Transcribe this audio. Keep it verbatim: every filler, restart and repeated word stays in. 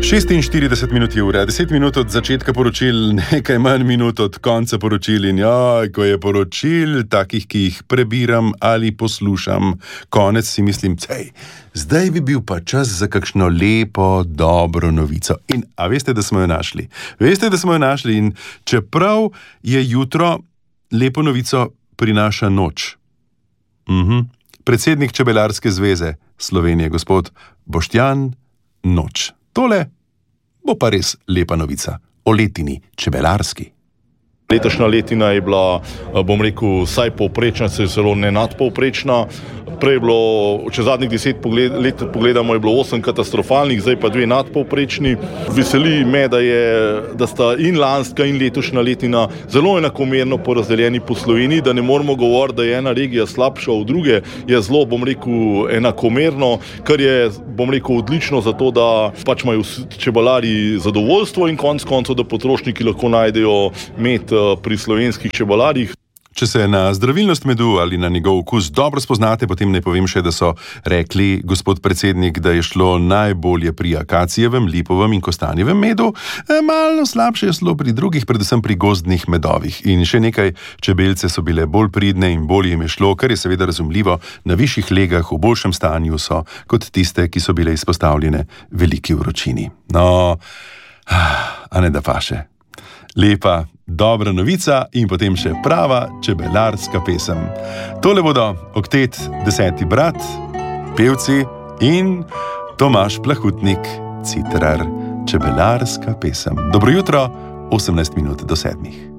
šestinštirideset minut je ura, deset minut od začetka poročil, nekaj manj minut od konca poročil in joj, ko je poročil, takih, ki jih prebiram ali poslušam, konec si mislim, cej, zdaj bi bil pa čas za kakšno lepo, dobro novico. In, a veste, da smo jo našli? Veste, da smo jo našli in čeprav je jutro, lepo novico prinaša noč. Mhm. Predsednik Čebelarske zveze Slovenije, gospod Boštjan Noč. Tole bo pa res lepa novica o letini čebelarski. Letošnja letina je bila, bom rekel, vsaj povprečna, se zelo ne nadpovprečna. Prej je bilo, če zadnjih deset pogled, let pogledamo, je bilo osem katastrofalnih, zdaj pa dve nadpovprečni. Veseli me, da, je, da sta in lanska in letošnja letina zelo enakomerno porazdeljeni po Sloveniji, da ne moramo govoriti, da je ena regija slabša od druge, je zelo, bom rekel, enakomerno, kar je, bom rekel, odlično za to, da pač imajo čebelari zadovoljstvo in konec koncev, da potrošniki lahko najdejo med pri slovenskih čebelarjih. Če se na zdravilnost medu ali na njegov okus dobro spoznate, potem ne povem še, da so rekli, gospod predsednik, da je šlo najbolje pri akacijevem, lipovem in kostanjevem medu, malo slabše je šlo pri drugih, predvsem pri gozdnih medovih. In še nekaj, čebelce so bile bolj pridne in bolje jim je šlo, kar je seveda razumljivo, na višjih legah v boljšem stanju so kot tiste, ki so bile izpostavljene veliki vročini. No, a ne da paše. Lepa, dobra novica in potem še prava čebelarska pesem. Tole bodo Oktet deseti brat, pevci in Tomaž Plahutnik, citrar, čebelarska pesem. Dobro jutro, osemnajst minut do sedmih.